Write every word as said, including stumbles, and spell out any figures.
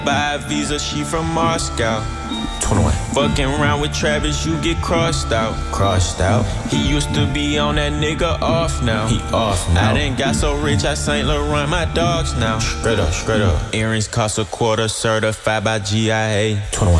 Buy a visa, she from Moscow. twenty-one. Fucking around with Travis, you get crossed out. Crossed out. He used to be on that nigga off now. He off now. I done got so rich, I Saint Laurent my dogs now. Straight up, straight up. Earrings cost a quarter, certified by G I A. twenty-one.